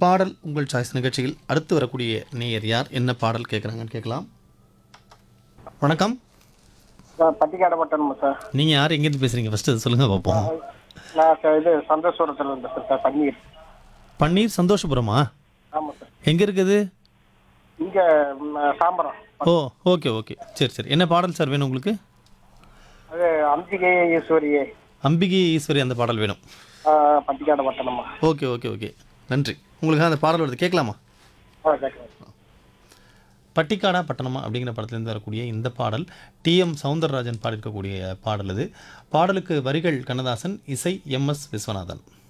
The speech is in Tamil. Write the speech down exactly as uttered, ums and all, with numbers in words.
பாடல் உங்கள் சாய்ஸ் நிகழ்ச்சியில் அடுத்து வரக்கூடிய நேயர் யார், என்ன பாடல் கேட்குறாங்கன்னு கேட்கலாம். வணக்கம். Sir பட்டிக்காட பட்டணுமா sir? நீங்கள் யார், எங்கேருந்து பேசுகிறீங்க? ஃபஸ்ட்டு அது சொல்லுங்கள் பார்ப்போம். நான் சார் இது சந்தோஷத்தில் இருந்தேன் சார். சார் பன்னீர். பன்னீர் சந்தோஷபுரமா? ஆமாம் சார். எங்கே இருக்குது? இங்கே சாம்பரம். ஓ ஓகே ஓகே சரி சரி. என்ன பாடல் சார் வேணும் உங்களுக்கு? அது அம்பிகை ஈஸ்வரியே. அம்பிகை ஈஸ்வரி அந்த பாடல் வேணும். பட்டிக்காட பட்டணமா? ஓகே ஓகே ஓகே நன்றி. உங்களுக்கு அந்த பாடல் வருது, கேட்கலாமா? ஆ கேட்கலாம். பட்டிக்காடா பட்டணமா அப்படிங்கிற படத்துலேருந்து வரக்கூடிய இந்த பாடல் டி எம் சௌந்தரராஜன் பாடியிருக்கக்கூடிய பாடல் இது. பாடலுக்கு வரிகள் கண்ணதாசன், இசை எம் எஸ் விஸ்வநாதன்.